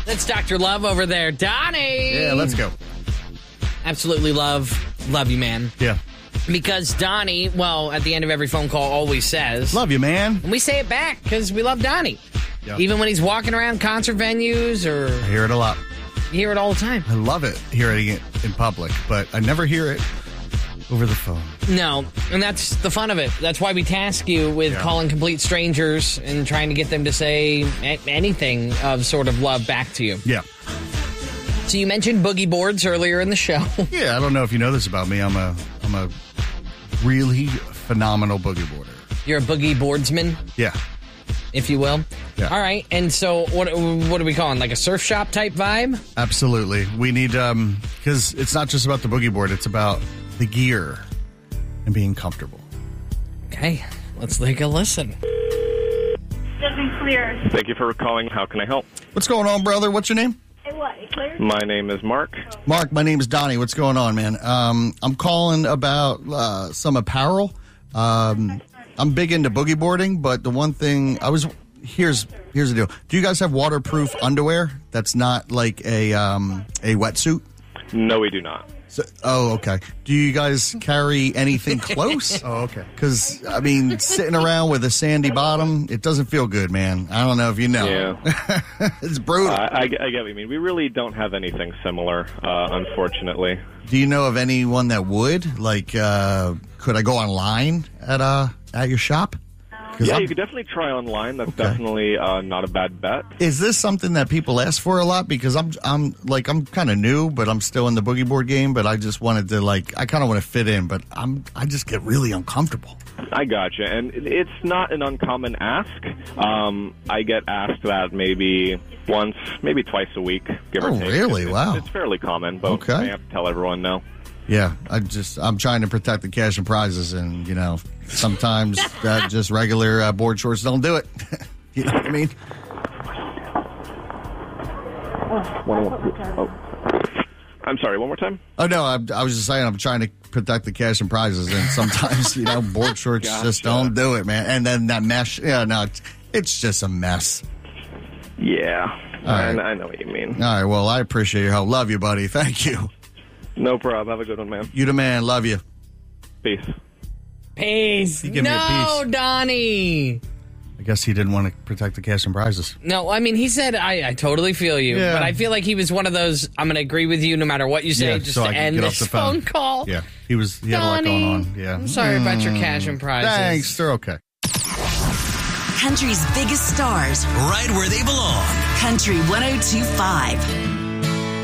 That's Dr. Love over there. Donnie! Yeah, let's go. Absolutely love you, man. Yeah. Because Donnie, well, at the end of every phone call, always says... Love you, man. And we say it back because we love Donnie. Yeah. Even when he's walking around concert venues or... I hear it a lot. You hear it all the time. I love it, hearing it in public, but I never hear it over the phone. No, and that's the fun of it. That's why we task you with calling complete strangers and trying to get them to say anything of sort of love back to you. Yeah. So you mentioned boogie boards earlier in the show. Yeah, I don't know if you know this about me. I'm a really phenomenal boogie boarder. You're a boogie boardsman, Yeah. if you will. Yeah. All right, and so what are we calling? Like a surf shop type vibe? Absolutely. We need, because it's not just about the boogie board, it's about the gear and being comfortable. Okay, let's take a listen. Doesn't clear. Thank you for calling. How can I help? What's going on, brother? What's your name? It what? It clear? My name is Mark. Mark, my name is Donnie. What's going on, man? I'm calling about some apparel. I'm big into boogie boarding, but the one thing here's the deal. Do you guys have waterproof underwear that's not like a wetsuit? No, we do not. Okay. Do you guys carry anything close? Okay. Because, I mean, sitting around with a sandy bottom, it doesn't feel good, man. I don't know if you know. Yeah. It's brutal. I get what you mean. We really don't have anything similar, unfortunately. Do you know of anyone that would? Like, could I go online at your shop? Yeah, you could definitely try online. That's definitely not a bad bet. Is this something that people ask for a lot? Because I'm kind of new, but I'm still in the boogie board game. But I just wanted to I kind of want to fit in, but I just get really uncomfortable. I gotcha, and it's not an uncommon ask. I get asked that maybe once, maybe twice a week, give or take. Oh, really? Wow. It's fairly common, but I have to tell everyone no. Yeah, I'm trying to protect the cash and prizes, and sometimes that just regular board shorts don't do it. You know what I mean? I'm sorry, one more time? Oh, no, I was just saying I'm trying to protect the cash and prizes, and sometimes, board shorts just don't do it, man. And then that mesh, it's just a mess. Yeah, right. I know what you mean. All right, well, I appreciate your help. Love you, buddy. Thank you. No problem. Have a good one, man. You the man. Love you. Peace. Peace. You give me a piece. Donnie. I guess he didn't want to protect the cash and prizes. No, I mean, he said, I totally feel you. Yeah. But I feel like he was one of those, I'm going to agree with you no matter what you say, just so to I can end get this off the phone call. Yeah, he had a lot going on. Yeah. I'm sorry about your cash and prizes. Thanks. They're okay. Country's biggest stars, right where they belong. Country 102.5.